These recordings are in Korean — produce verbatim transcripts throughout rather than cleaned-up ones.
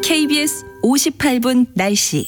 케이비에스 오십팔 분 날씨.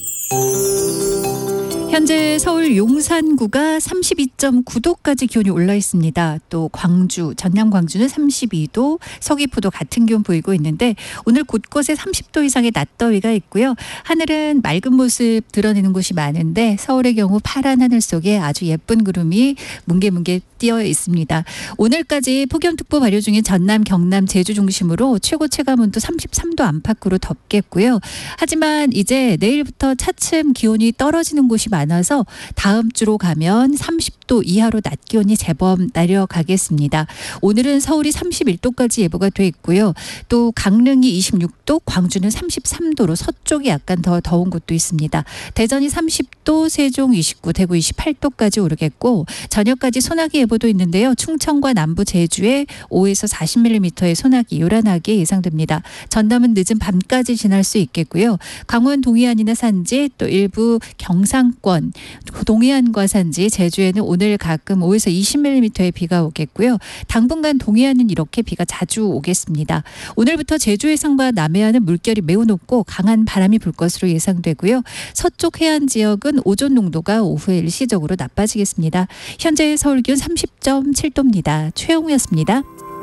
현재 서울 용산구가 삼십이 점 구 도까지 기온이 올라 있습니다. 또 광주, 전남 광주는 삼십이 도, 서귀포도 같은 기온 보이고 있는데 오늘 곳곳에 삼십 도 이상의 낮더위가 있고요. 하늘은 맑은 모습 드러내는 곳이 많은데 서울의 경우 파란 하늘 속에 아주 예쁜 구름이 뭉게뭉게 띄어 있습니다. 오늘까지 폭염특보 발효 중인 전남, 경남, 제주 중심으로 최고 체감온도 삼십삼 도 안팎으로 덥겠고요. 하지만 이제 내일부터 차츰 기온이 떨어지는 곳이 많아서 다음 주로 가면 삼십 도 이하로 낮 기온이 제법 내려가겠습니다. 오늘은 서울이 삼십일 도까지 예보가 돼 있고요. 또 강릉이 이십육 도, 광주는 삼십삼 도로 서쪽이 약간 더 더운 곳도 있습니다. 대전이 삼십 도, 세종 이십구, 대구 이십팔 도까지 오르겠고 저녁까지 소나기 예보도 있는데요. 충청과 남부 제주에 오에서 사십 밀리미터의 소나기 요란하게 예상됩니다. 전남은 늦은 밤까지 지날 수 있겠고요. 강원 동해안이나 산지 또 일부 경상권, 동해안과 산지, 제주에는 오늘 가끔 오에서 이십 밀리미터의 비가 오겠고요. 당분간 동해안은 이렇게 비가 자주 오겠습니다. 오늘부터 제주 해상과 남해안은 물결이 매우 높고 강한 바람이 불 것으로 예상되고요. 서쪽 해안 지역은 오존 농도가 오후에 일시적으로 나빠지겠습니다. 현재 서울 기온 삼십 점 칠 도입니다. 최영우였습니다.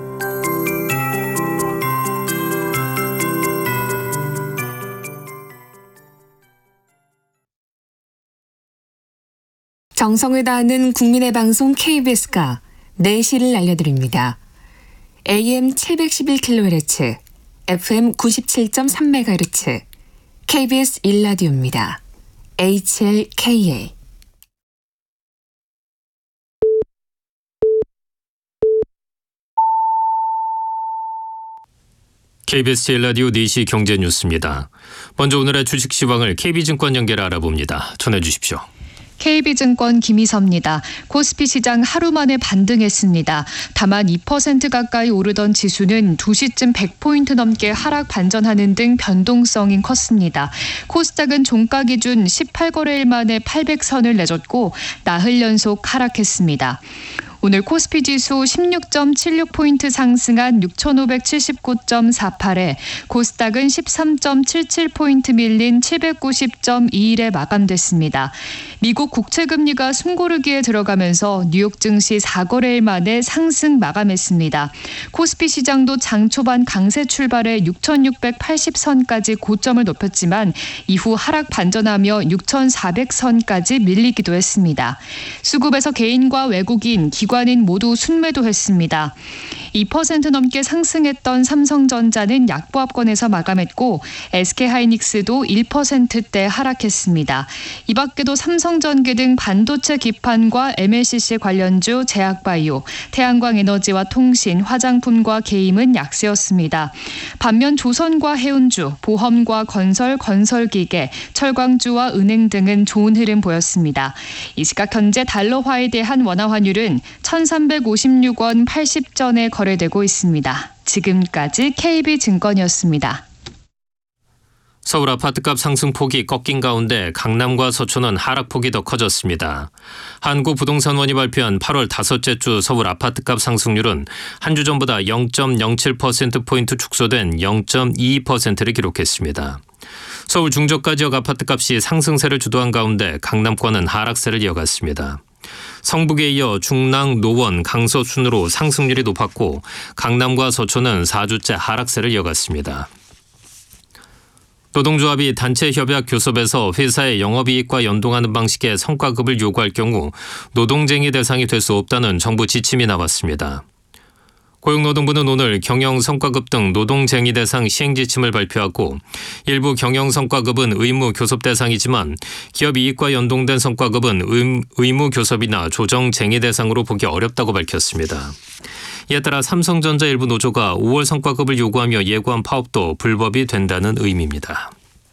정성을 다하는 국민의 방송 케이비에스가 네 시를 알려드립니다. 에이엠 칠백십일 킬로헤르츠, 에프엠 구십칠 점 삼 메가헤르츠, 케이비에스 일 라디오입니다. 에이치엘케이에이. 케이비에스 일 라디오 네 시 경제 뉴스입니다. 먼저 오늘의 주식 시황을 케이비증권 연결 알아봅니다. 전해주십시오. 케이비증권 김희섭입니다. 코스피 시장 하루 만에 반등했습니다. 다만 이 퍼센트 가까이 오르던 지수는 두 시쯤 백 포인트 넘게 하락 반전하는 등 변동성이 컸습니다. 코스닥은 종가 기준 십팔 거래일 만에 팔백 선을 내줬고 나흘 연속 하락했습니다. 오늘 코스피 지수 십육 점 칠육 포인트 상승한 육천오백칠십구 점 사팔에 코스닥은 십삼 점 칠칠 포인트 밀린 칠백구십 점 이십일에 마감됐습니다. 미국 국채금리가 숨고르기에 들어가면서 뉴욕 증시 사 거래일 만에 상승 마감했습니다. 코스피 시장도 장 초반 강세 출발에 육천육백팔십 선까지 고점을 높였지만 이후 하락 반전하며 육천사백 선까지 밀리기도 했습니다. 수급에서 개인과 외국인, 기관인 모두 순매도했습니다. 이 퍼센트 넘게 상승했던 삼성전자는 약보합권에서 마감했고 에스케이하이닉스도 일 퍼센트대 하락했습니다. 이 밖에도 삼성전기 등 반도체 기판과 엠엘씨씨 관련주 제약바이오, 태양광에너지와 통신, 화장품과 게임은 약세였습니다. 반면 조선과 해운주, 보험과 건설, 건설기계, 철광주와 은행 등은 좋은 흐름 보였습니다. 이 시각 현재 달러화에 대한 원화 환율은 천삼백오십육 원 팔십 전에 거래되고 있습니다. 지금까지 케이비증권이었습니다. 서울 아파트값 상승폭이 꺾인 가운데 강남과 서초는 하락폭이 더 커졌습니다. 한국부동산원이 발표한 팔월 다섯째 주 서울 아파트값 상승률은 한 주 전보다 영 점 영칠 퍼센트포인트 축소된 영 점 이이 퍼센트를 기록했습니다. 서울 중저가 지역 아파트값이 상승세를 주도한 가운데 강남권은 하락세를 이어갔습니다. 성북에 이어 중랑, 노원, 강서 순으로 상승률이 높았고 강남과 서초는 사 주째 하락세를 이어갔습니다. 노동조합이 단체 협약 교섭에서 회사의 영업이익과 연동하는 방식의 성과급을 요구할 경우 노동쟁의 대상이 될 수 없다는 정부 지침이 나왔습니다. 고용노동부는 오늘 경영성과급 등 노동쟁의 대상 시행지침을 발표하고 일부 경영성과급은 의무 교섭 대상이지만 기업 이익과 연동된 성과급은 의무 교섭이나 조정쟁의 대상으로 보기 어렵다고 밝혔습니다. 이에 따라 삼성전자 일부 노조가 오월 성과급을 요구하며 예고한 파업도 불법이 된다는 의미입니다.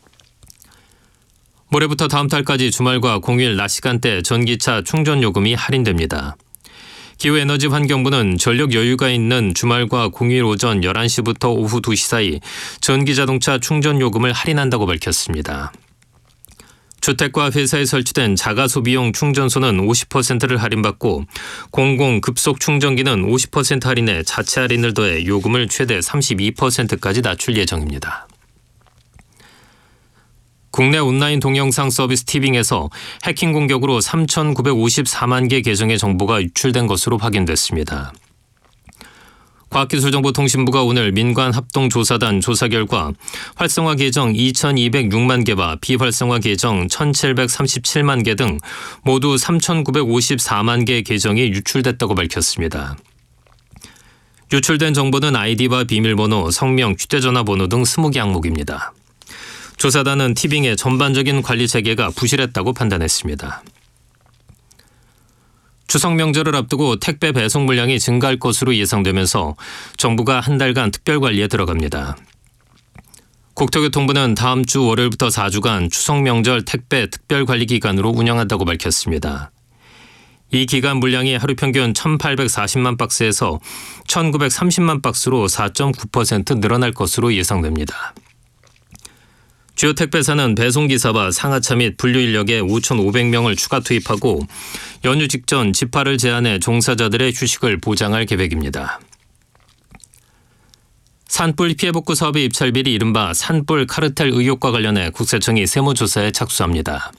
모레부터 다음 달까지 주말과 공휴일 낮 시간대 전기차 충전요금이 할인됩니다. 기후에너지환경부는 전력 여유가 있는 주말과 공휴일 오전 열한 시부터 오후 두 시 사이 전기자동차 충전요금을 할인한다고 밝혔습니다. 주택과 회사에 설치된 자가소비용 충전소는 오십 퍼센트를 할인받고 공공 급속 충전기는 오십 퍼센트 할인에 자체 할인을 더해 요금을 최대 삼십이 퍼센트까지 낮출 예정입니다. 국내 온라인 동영상 서비스 티빙에서 해킹 공격으로 삼천구백오십사만 개 계정의 정보가 유출된 것으로 확인됐습니다. 과학기술정보통신부가 오늘 민관합동조사단 조사 결과 활성화 계정 이천이백육만 개와 비활성화 계정 천칠백삼십칠만 개 등 모두 삼천구백오십사만 개 계정이 유출됐다고 밝혔습니다. 유출된 정보는 아이디와 비밀번호, 성명, 휴대전화번호 등 이십 개 항목입니다. 조사단은 티빙의 전반적인 관리 체계가 부실했다고 판단했습니다. 추석 명절을 앞두고 택배 배송 물량이 증가할 것으로 예상되면서 정부가 한 달간 특별관리에 들어갑니다. 국토교통부는 다음 주 월요일부터 사 주간 추석 명절 택배 특별관리 기간으로 운영한다고 밝혔습니다. 이 기간 물량이 하루 평균 천팔백사십만 박스에서 천구백삼십만 박스로 사 점 구 퍼센트 늘어날 것으로 예상됩니다. 주요 택배사는 배송기사와 상하차 및 분류 인력에 오천오백 명을 추가 투입하고 연휴 직전 집화를 제한해 종사자들의 휴식을 보장할 계획입니다. 산불 피해복구 사업의 입찰비리 이른바 산불 카르텔 의혹과 관련해 국세청이 세무조사에 착수합니다.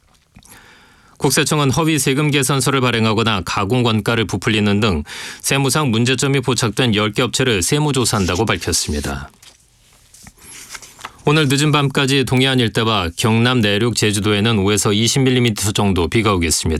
국세청은 허위 세금 계산서를 발행하거나 가공 원가를 부풀리는 등 세무상 문제점이 포착된 열 개 업체를 세무조사한다고 밝혔습니다. 오늘 늦은 밤까지 동해안 일대와 경남 내륙 제주도에는 오에서 이십 밀리미터 정도 비가 오겠습니다.